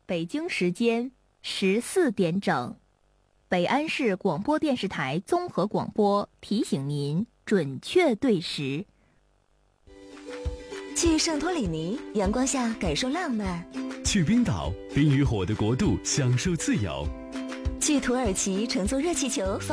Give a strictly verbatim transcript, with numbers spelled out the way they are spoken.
北京时间十四点整，北安市广播电视台综合广播提醒您准确对时。 去圣托里尼，阳光下感受浪漫； 去冰岛，冰与火的国度，享受自由； 去土耳其，乘坐热气球。